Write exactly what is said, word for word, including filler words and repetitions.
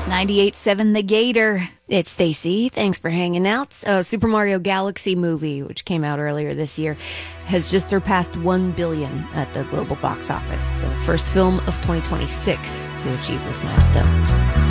ninety-eight point seven The Gator. It's Stacy. Thanks for hanging out. Uh, Super Mario Galaxy movie, which came out earlier this year, has just surpassed one billion dollars at the global box office. So the first film of twenty twenty-six to achieve this milestone.